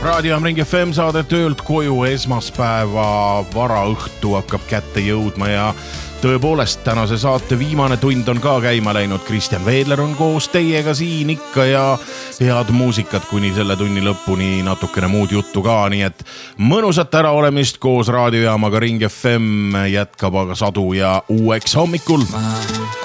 Raadiojaam Ring FM saade töölt koju esmaspäeva varaõhtu hakkab kätte jõudma ja tõepoolest tänase saate viimane tund on ka käima läinud. Kristjan Veedler on koos teiega siin ikka ja head muusikat kuni selle tunni lõpuni, natukene muud juttu ka, nii et mõnusat äraolemist koos raadiojaamaga Ring FM jätkab aga sadu ja uueks hommikul.